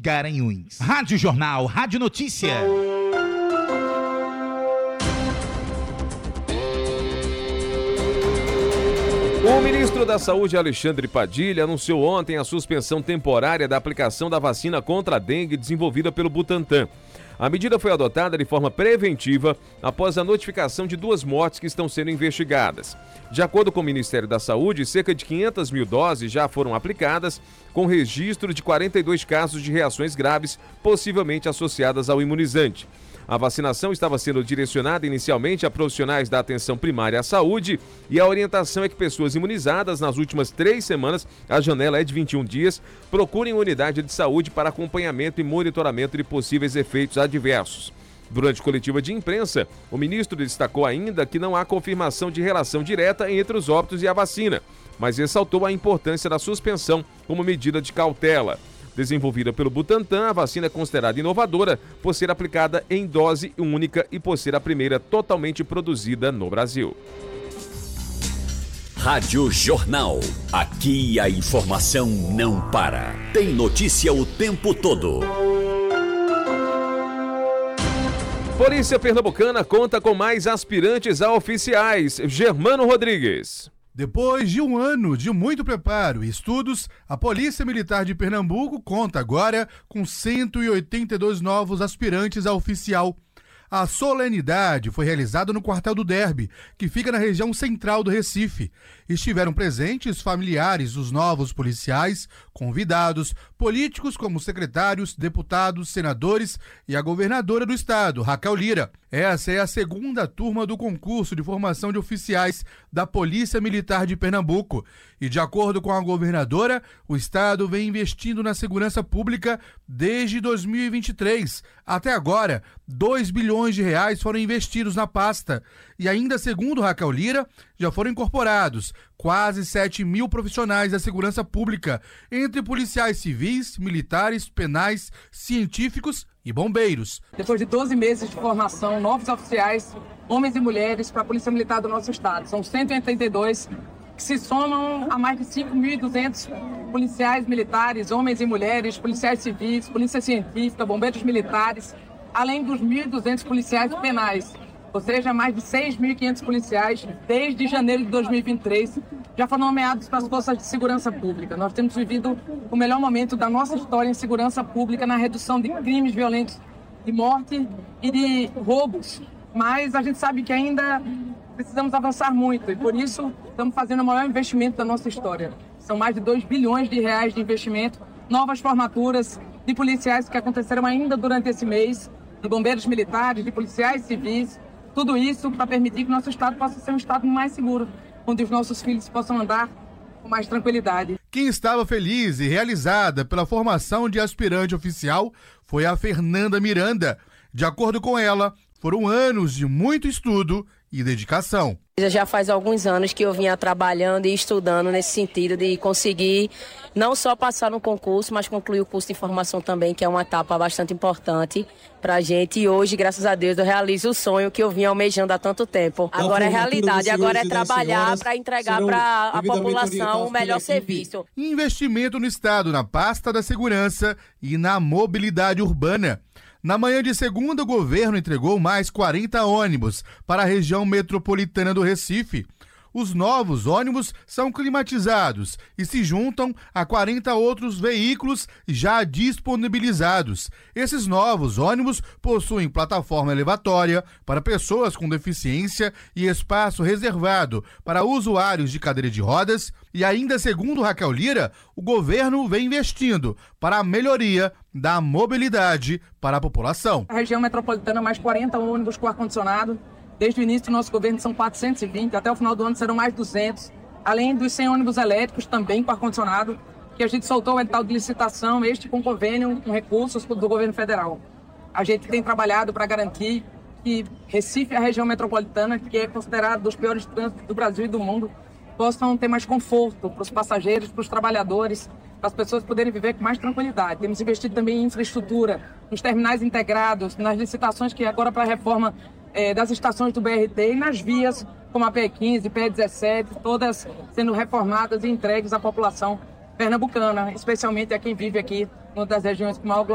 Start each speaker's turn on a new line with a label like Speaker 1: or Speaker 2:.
Speaker 1: Garanhuns. Rádio Jornal, Rádio Notícia.
Speaker 2: O ministro da Saúde, Alexandre Padilha, anunciou ontem a suspensão temporária da aplicação da vacina contra a dengue desenvolvida pelo Butantan. A medida foi adotada de forma preventiva após a notificação de 2 mortes que estão sendo investigadas. De acordo com o Ministério da Saúde, cerca de 500 mil doses já foram aplicadas, com registro de 42 casos de reações graves, possivelmente associadas ao imunizante. A vacinação estava sendo direcionada inicialmente a profissionais da atenção primária à saúde e a orientação é que pessoas imunizadas nas últimas 3 semanas, a janela é de 21 dias, procurem unidade de saúde para acompanhamento e monitoramento de possíveis efeitos adversos. Durante coletiva de imprensa, o ministro destacou ainda que não há confirmação de relação direta entre os óbitos e a vacina, mas ressaltou a importância da suspensão como medida de cautela. Desenvolvida pelo Butantan, a vacina é considerada inovadora por ser aplicada em dose única e por ser a primeira totalmente produzida no Brasil.
Speaker 3: Rádio Jornal. Aqui a informação não para. Tem notícia o tempo todo.
Speaker 2: Polícia Pernambucana conta com mais aspirantes a oficiais. Germano Rodrigues.
Speaker 4: Depois de um ano de muito preparo e estudos, a Polícia Militar de Pernambuco conta agora com 182 novos aspirantes a oficial. A solenidade foi realizada no quartel do Derby, que fica na região central do Recife. Estiveram presentes familiares dos novos policiais, convidados, políticos como secretários, deputados, senadores e a governadora do estado, Raquel Lira. Essa é a segunda turma do concurso de formação de oficiais da Polícia Militar de Pernambuco. E de acordo com a governadora, o estado vem investindo na segurança pública desde 2023. Até agora, 2 bilhões de reais foram investidos na pasta. E ainda segundo Raquel Lira, já foram incorporados quase 7 mil profissionais da segurança pública, entre policiais civis, militares, penais, científicos e bombeiros.
Speaker 5: Depois de 12 meses de formação, novos oficiais, homens e mulheres, para a Polícia Militar do nosso estado. São 182 que se somam a mais de 5.200 policiais militares, homens e mulheres, policiais civis, polícia científica, bombeiros militares, além dos 1.200 policiais penais. Ou seja, mais de 6.500 policiais, desde janeiro de 2023, já foram nomeados para as forças de segurança pública. Nós temos vivido o melhor momento da nossa história em segurança pública na redução de crimes violentos, de morte e de roubos. Mas a gente sabe que ainda precisamos avançar muito e, por isso, estamos fazendo o maior investimento da nossa história. São mais de 2 bilhões de reais de investimento, novas formaturas de policiais que aconteceram ainda durante esse mês, de bombeiros militares, de policiais civis. Tudo isso para permitir que o nosso estado possa ser um estado mais seguro, onde os nossos filhos possam andar com mais tranquilidade.
Speaker 4: Quem estava feliz e realizada pela formação de aspirante oficial foi a Fernanda Miranda. De acordo com ela, foram anos de muito estudo e dedicação.
Speaker 6: Já faz alguns anos que eu vinha trabalhando e estudando nesse sentido de conseguir não só passar no concurso, mas concluir o curso de formação também, que é uma etapa bastante importante pra gente. E hoje, graças a Deus, eu realizo o sonho que eu vinha almejando há tanto tempo. Agora é realidade, agora é trabalhar para entregar para a população o melhor serviço.
Speaker 4: Investimento no estado, na pasta da segurança e na mobilidade urbana. Na manhã de segunda, o governo entregou mais 40 ônibus para a região metropolitana do Recife. Os novos ônibus são climatizados e se juntam a 40 outros veículos já disponibilizados. Esses novos ônibus possuem plataforma elevatória para pessoas com deficiência e espaço reservado para usuários de cadeira de rodas. E ainda segundo Raquel Lira, o governo vem investindo para a melhoria da mobilidade para a população.
Speaker 5: A região metropolitana, mais 40 ônibus com ar-condicionado. Desde o início do nosso governo são 420, até o final do ano serão mais 200, além dos 100 ônibus elétricos também com ar-condicionado, que a gente soltou o edital de licitação, este com convênio, com recursos do governo federal. A gente tem trabalhado para garantir que Recife, a região metropolitana, que é considerada dos piores trânsitos do Brasil e do mundo, possam ter mais conforto para os passageiros, para os trabalhadores, para as pessoas poderem viver com mais tranquilidade. Temos investido também em infraestrutura, nos terminais integrados, nas licitações que agora para a reforma das estações do BRT e nas vias como a PE15, PE17, todas sendo reformadas e entregues à população pernambucana, especialmente a quem vive aqui numa das regiões com maior